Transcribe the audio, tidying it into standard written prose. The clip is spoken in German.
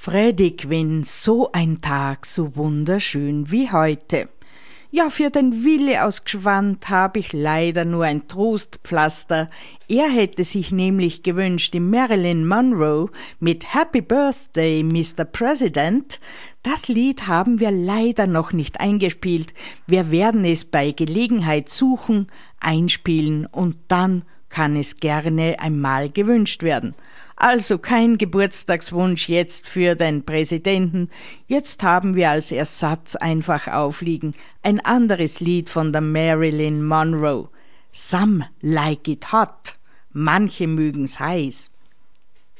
Freddy Quinn, so ein Tag, so wunderschön wie heute. Ja, für den Willi aus Gschwand habe ich leider nur ein Trostpflaster. Er hätte sich nämlich gewünscht, die Marilyn Monroe mit Happy Birthday, Mr. President. Das Lied haben wir leider noch nicht eingespielt. Wir werden es bei Gelegenheit suchen, einspielen und dann kann es gerne einmal gewünscht werden. Also kein Geburtstagswunsch jetzt für den Präsidenten. Jetzt haben wir als Ersatz einfach aufliegen ein anderes Lied von der Marilyn Monroe. Some like it hot, manche mögen's heiß.